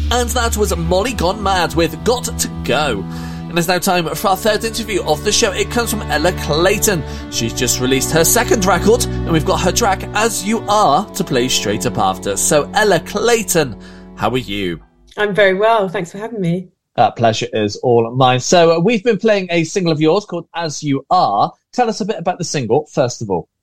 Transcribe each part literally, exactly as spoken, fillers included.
And that was Molly Gone Mad with Got to Go. And it's now time for our third interview of the show. It comes from Ella Clayton. She's just released her second record, and we've got her track As You Are to play straight up after. So Ella Clayton, how are you? I'm very well. Thanks for having me. That pleasure is all mine. So uh, we've been playing a single of yours called As You Are. Tell us a bit about the single, first of all.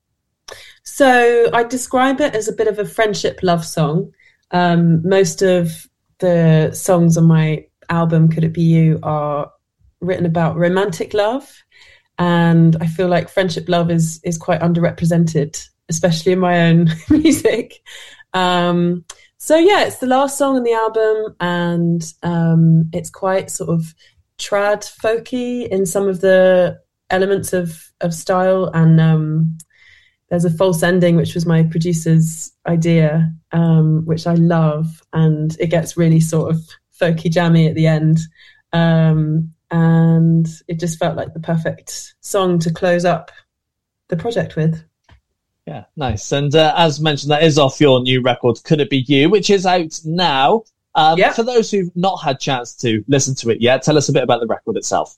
So I describe it as a bit of a friendship love song. Um, most of the songs on my album, Could It Be You, are written about romantic love. And I feel like friendship love is is quite underrepresented, especially in my own music. Um, so yeah, it's the last song on the album, and um, it's quite sort of trad folky in some of the elements of, of style. And um, there's a false ending, which was my producer's idea, um, which I love. And it gets really sort of folky jammy at the end. Um, and it just felt like the perfect song to close up the project with. Yeah, nice. And uh, as mentioned, that is off your new record, Could It Be You, which is out now. Um, yep. For those who've not had a chance to listen to it yet, tell us a bit about the record itself.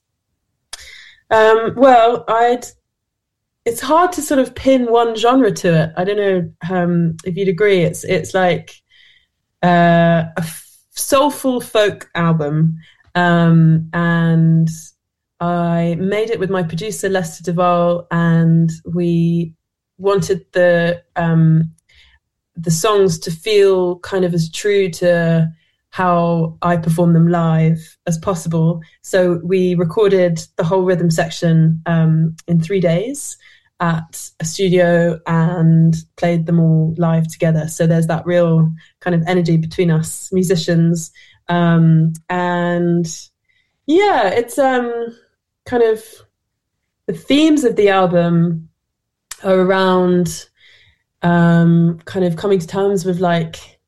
Um, well, I'd... it's hard to sort of pin one genre to it. I don't know um, if you'd agree. It's it's like uh, a f- soulful folk album. Um, and I made it with my producer, Lester Duvall, and we wanted the um, the songs to feel kind of as true to how I perform them live as possible. So we recorded the whole rhythm section um, in three days at a studio and played them all live together. So there's that real kind of energy between us musicians. Um, and yeah, it's um, kind of the themes of the album are around um, kind of coming to terms with like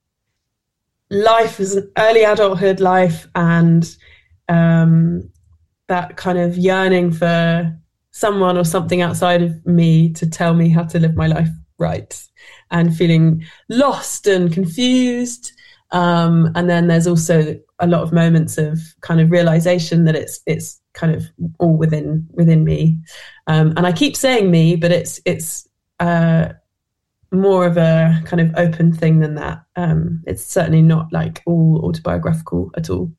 life as an early adulthood life, and um, that kind of yearning for someone or something outside of me to tell me how to live my life right, and feeling lost and confused. Um, and then there's also a lot of moments of kind of realization that it's it's kind of all within within me. Um, and I keep saying me, but it's it's uh, more of a kind of open thing than that. Um, it's certainly not like all autobiographical at all.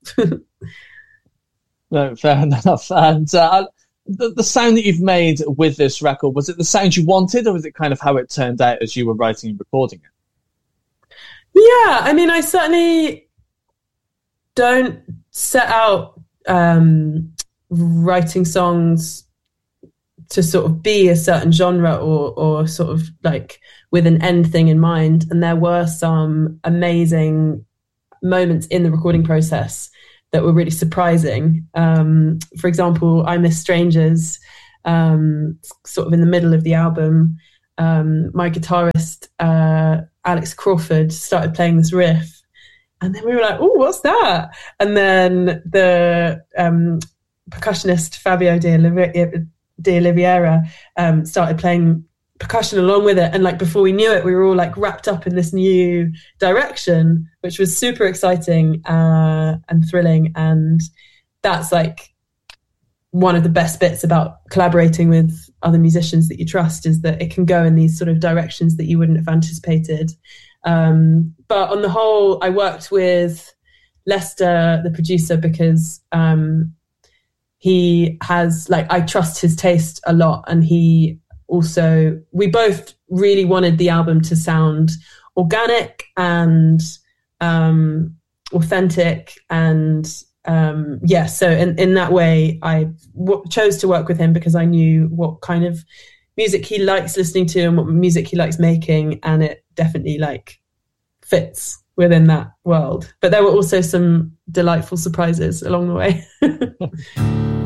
No, fair enough. And uh, the, the sound that you've made with this record, was it the sound you wanted, or was it kind of how it turned out as you were writing and recording it? Yeah, I mean, I certainly don't set out um, writing songs to sort of be a certain genre or or sort of like with an end thing in mind. And there were some amazing moments in the recording process that were really surprising. Um, for example, I Miss Strangers, um, sort of in the middle of the album, um, my guitarist, uh, Alex Crawford, started playing this riff. And then we were like, oh, what's that? And then the um, percussionist, Fabio De, Olive- De Oliveira, um, started playing percussion along with it. And like before we knew it, we were all like wrapped up in this new direction, which was super exciting uh, and thrilling. And that's like one of the best bits about collaborating with other musicians that you trust, is that it can go in these sort of directions that you wouldn't have anticipated. Um, but on the whole, I worked with Lester, the producer, because um, he has like, I trust his taste a lot. And he also, we both really wanted the album to sound organic and um, authentic. And um, yeah, so in, in that way, I w- chose to work with him because I knew what kind of music he likes listening to and what music he likes making. And it definitely like fits within that world. But there were also some delightful surprises along the way.